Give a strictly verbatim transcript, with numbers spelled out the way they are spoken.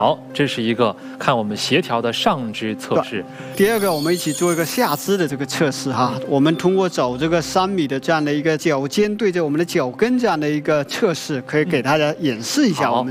好，这是一个看我们协调的上肢测试。 第二个，我们一起做一个下肢的这个测试哈。我们通过走这个三米的这样的一个脚尖对着我们的脚跟这样的一个测试，可以给大家演示一下我们。